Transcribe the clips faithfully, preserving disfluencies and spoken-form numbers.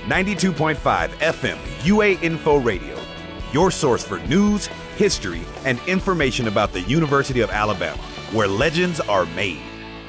ninety-two point five F M U A Info Radio, your source for news, history, and information about the University of Alabama, where legends are made.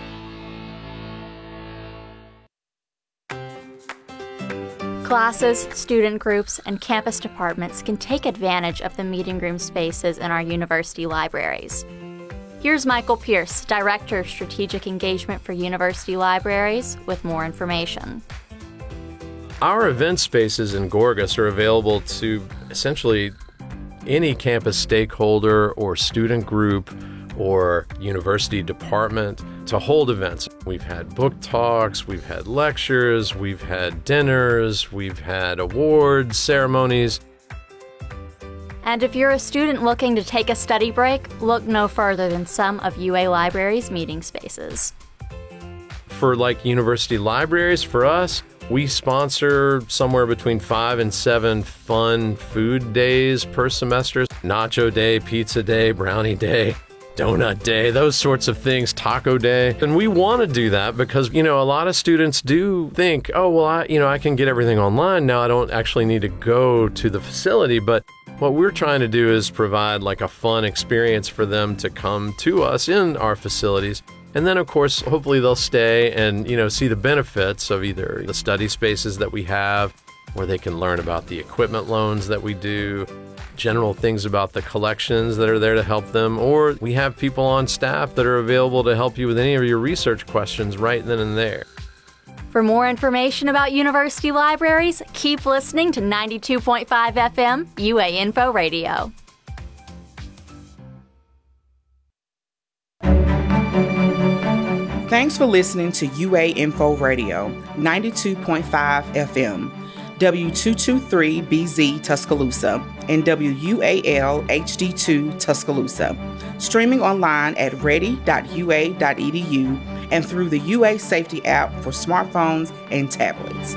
Classes, student groups, and campus departments can take advantage of the meeting room spaces in our university libraries. Here's Michael Pierce, Director of Strategic Engagement for University Libraries, with more information. Our event spaces in Gorgas are available to essentially any campus stakeholder or student group or university department to hold events. We've had book talks, we've had lectures, we've had dinners, we've had awards, ceremonies. And if you're a student looking to take a study break, look no further than some of U A Libraries' meeting spaces. For like university libraries, for us, we sponsor somewhere between five and seven fun food days per semester. Nacho day, pizza day, brownie day, donut day, those sorts of things, taco day. And we want to do that because, you know, a lot of students do think, oh, well, I, you know, I can get everything online now. I don't actually need to go to the facility. But what we're trying to do is provide like a fun experience for them to come to us in our facilities. And then, of course, hopefully they'll stay and, you know, see the benefits of either the study spaces that we have, where they can learn about the equipment loans that we do, general things about the collections that are there to help them, or we have people on staff that are available to help you with any of your research questions right then and there. For more information about university libraries, keep listening to ninety-two point five F M U A Info Radio. Thanks for listening to U A Info Radio, ninety-two point five F M, W two twenty-three B Z Tuscaloosa, and W U A L H D two Tuscaloosa. Streaming online at ready dot U A dot E D U and through the U A Safety app for smartphones and tablets.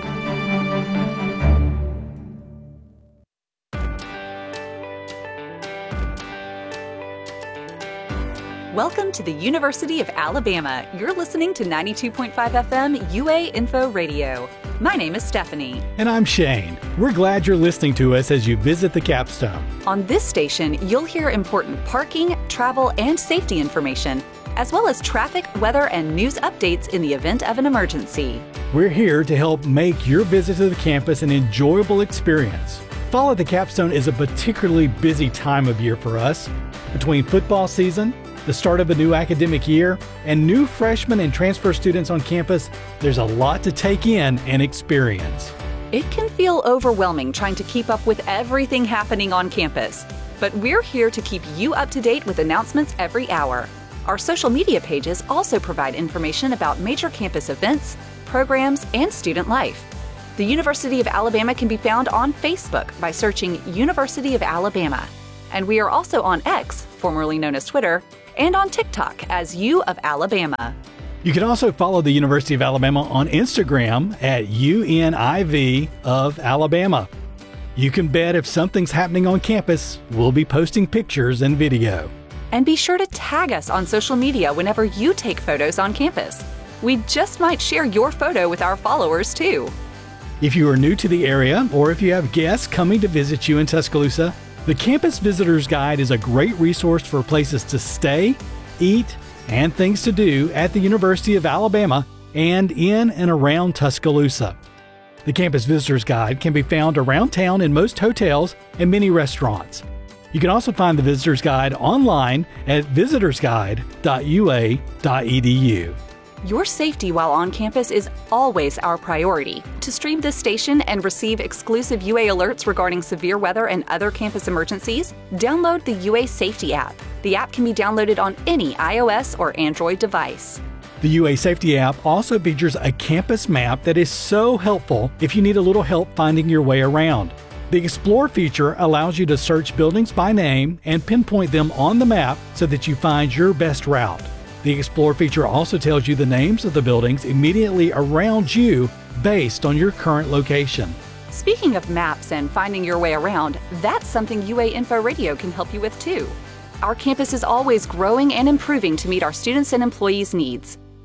Welcome to the University of Alabama. You're listening to ninety-two point five F M U A Info Radio. My name is Stephanie. And I'm Shane. We're glad you're listening to us as you visit the Capstone. On this station, you'll hear important parking, travel, and safety information, as well as traffic, weather, and news updates in the event of an emergency. We're here to help make your visit to the campus an enjoyable experience. Fall at the Capstone is a particularly busy time of year for us. Between football season, the start of a new academic year, and new freshmen and transfer students on campus, there's a lot to take in and experience. It can feel overwhelming trying to keep up with everything happening on campus, but we're here to keep you up to date with announcements every hour. Our social media pages also provide information about major campus events, programs, and student life. The University of Alabama can be found on Facebook by searching University of Alabama. And we are also on X, formerly known as Twitter, and on TikTok as U of Alabama. You can also follow the University of Alabama on Instagram at U N I V of Alabama. You can bet if something's happening on campus, we'll be posting pictures and video. And be sure to tag us on social media whenever you take photos on campus. We just might share your photo with our followers too. If you are new to the area, or if you have guests coming to visit you in Tuscaloosa, the Campus Visitor's Guide is a great resource for places to stay, eat, and things to do at the University of Alabama and in and around Tuscaloosa. The Campus Visitor's Guide can be found around town in most hotels and many restaurants. You can also find the Visitor's Guide online at visitors guide dot U A dot E D U. Your safety while on campus is always our priority. To stream this station and receive exclusive U A alerts regarding severe weather and other campus emergencies, download the U A Safety app. The app can be downloaded on any iOS or Android device. The U A Safety app also features a campus map that is so helpful if you need a little help finding your way around. The Explore feature allows you to search buildings by name and pinpoint them on the map so that you find your best route. The Explore feature also tells you the names of the buildings immediately around you based on your current location. Speaking of maps and finding your way around, that's something U A Info Radio can help you with too. Our campus is always growing and improving to meet our students' and employees' needs.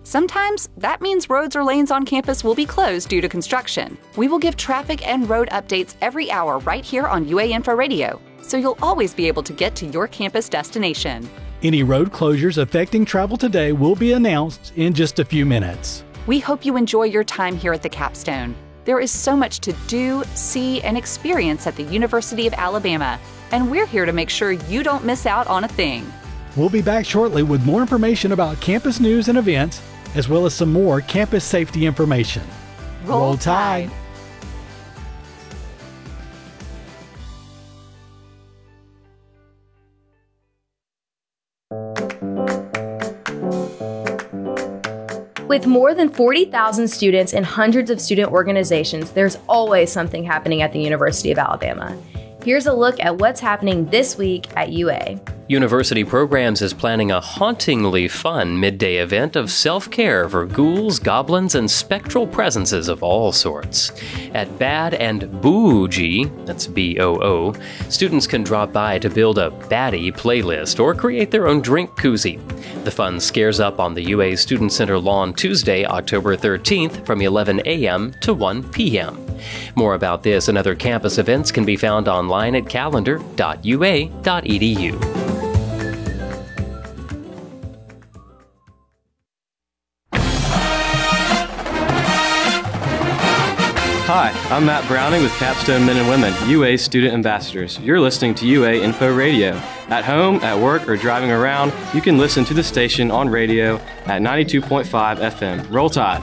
Sometimes that means roads or lanes on campus will be closed due to construction. We will give traffic and road updates every hour right here on U A Info Radio, so you'll always be able to get to your campus destination. Any road closures affecting travel today will be announced in just a few minutes. We hope you enjoy your time here at the Capstone. There is so much to do, see, and experience at the University of Alabama, and we're here to make sure you don't miss out on a thing. We'll be back shortly with more information about campus news and events, as well as some more campus safety information. Roll, Roll Tide! With more than forty thousand students and hundreds of student organizations, there's always something happening at the University of Alabama. Here's a look at what's happening this week at U A. University Programs is planning a hauntingly fun midday event of self-care for ghouls, goblins, and spectral presences of all sorts. At Bad and Bougie, that's B O O, students can drop by to build a baddie playlist or create their own drink koozie. The fun scares up on the U A Student Center lawn Tuesday, October thirteenth from eleven a.m. to one p.m. More about this and other campus events can be found online at calendar dot u a dot e d u. Hi, I'm Matt Browning with Capstone Men and Women, U A Student Ambassadors. You're listening to U A Info Radio. At home, at work, or driving around, you can listen to the station on radio at ninety-two point five F M. Roll Tide!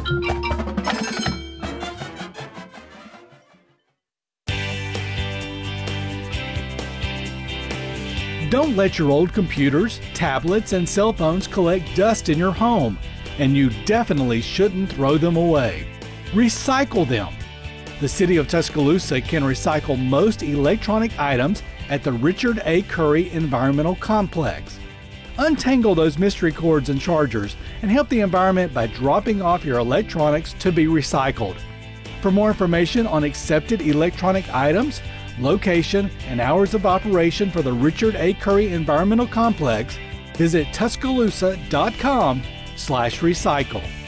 Don't let your old computers, tablets, and cell phones collect dust in your home, and you definitely shouldn't throw them away. Recycle them. The City of Tuscaloosa can recycle most electronic items at the Richard A. Curry Environmental Complex. Untangle those mystery cords and chargers and help the environment by dropping off your electronics to be recycled. For more information on accepted electronic items, location, and hours of operation for the Richard A. Curry Environmental Complex, visit tuscaloosa dot com slash recycle.